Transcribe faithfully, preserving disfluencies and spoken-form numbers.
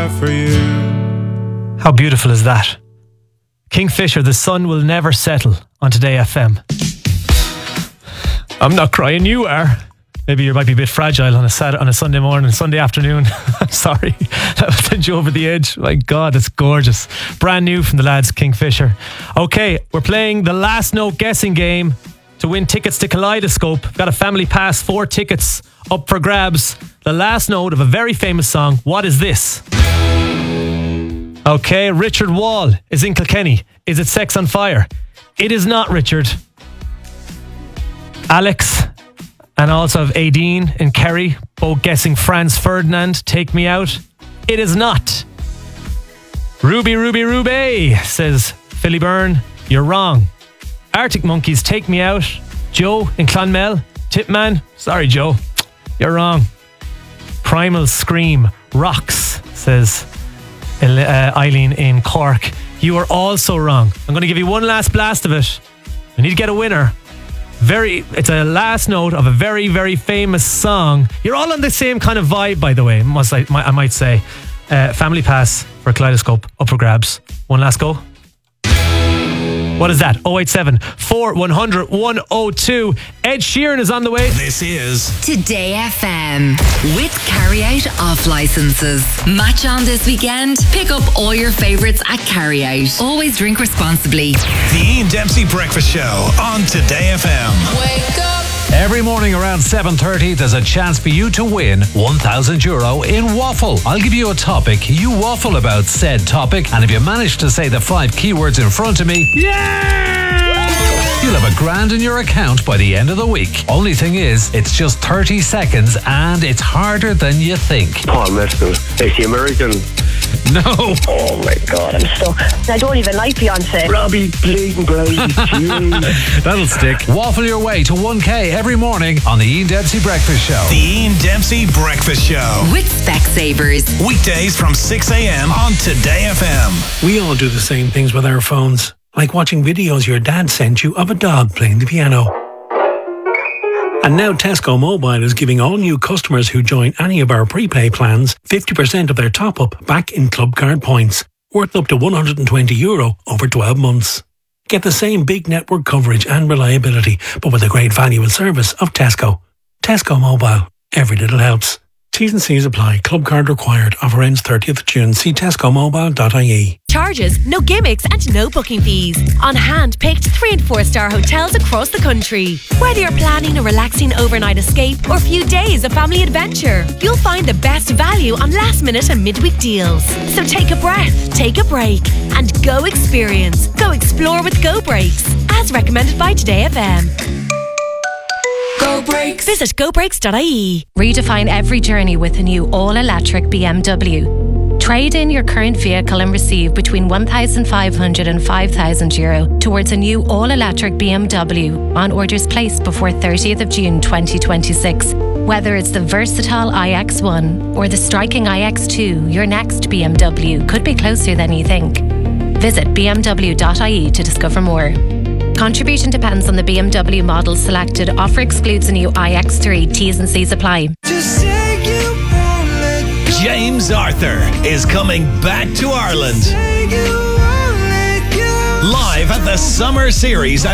for you. How beautiful is that? Kingfisher, The Sun Will Never Settle on Today F M. I'm not crying, you are. Maybe you might be a bit fragile on a Saturday, on a Sunday morning, Sunday afternoon. I'm sorry. That will send you over the edge. My God, it's gorgeous. Brand new from the lads, Kingfisher. Okay, we're playing the last note guessing game to win tickets to Kaleidoscope. We've got a family pass, four tickets up for grabs. The last note of a very famous song. What is this? Okay, Richard Wall is in Kilkenny. Is it Sex on Fire? It is not, Richard. Alex and also have Aideen and Kerry, both guessing Franz Ferdinand, Take Me Out. It is not. Ruby, Ruby, Ruby, says Philly Byrne. You're wrong. Arctic Monkeys, Take Me Out. Joe in Clonmel. Tipman, sorry Joe, you're wrong. Primal Scream, Rocks, says uh, Eileen in Cork. You are also wrong. I'm going to give you one last blast of it. I need to get a winner. Very, it's a last note of a very, very famous song. You're all on the same kind of vibe, by the way, must I, I might say. Uh, family pass for Kaleidoscope, up for grabs. One last go. What is that? oh eight seven, four one zero zero, one oh two. Ed Sheeran is on the way. This is Today F M with Carry Out off licenses. Match on this weekend? Pick up all your favourites at Carry Out. Always drink responsibly. the Ian Dempsey Breakfast Show on Today F M. Wake up. Every morning around seven thirty, there's a chance for you to win one thousand euro in Waffle. I'll give you a topic. You waffle about said topic, and if you manage to say the five keywords in front of me, yeah! You'll have a grand in your account by the end of the week. Only thing is, it's just thirty seconds, and it's harder than you think. Paul Mescal. Is he American? No. Oh my God, I'm stuck. I don't even like Beyonce. Robbie bleeding blind. That'll stick. Waffle your way to one K every morning on the Ian Dempsey Breakfast Show. The Ian Dempsey Breakfast Show. With Specsavers. Weekdays from six a.m. on Today F M. We all do the same things with our phones, like watching videos your dad sent you of a dog playing the piano. And now Tesco Mobile is giving all new customers who join any of our prepay plans fifty percent of their top-up back in club card points, worth up to one hundred twenty euro over twelve months. Get the same big network coverage and reliability, but with the great value and service of Tesco. Tesco Mobile. Every little helps. T's and C's apply. Club card required. Offer ends thirtieth of June. See tesco mobile dot I E. Charges, no gimmicks and no booking fees. On hand-picked three and four star hotels across the country. Whether you're planning a relaxing overnight escape or a few days of family adventure, you'll find the best value on last minute and midweek deals. So take a breath, take a break and go experience. Go explore with Go Breaks, as recommended by Today F M. Go Brakes. Visit go brakes dot I E. Redefine every journey with a new all-electric B M W. Trade in your current vehicle and receive between one thousand five hundred and five thousand euro towards a new all-electric B M W on orders placed before thirtieth of June twenty twenty-six. Whether it's the versatile i X one or the striking i X two, your next B M W could be closer than you think. Visit b m w dot I E to discover more. Contribution depends on the B M W model selected. Offer excludes a new i X three. T's and C's apply. James Arthur is coming back to Ireland. Live at the Summer Series at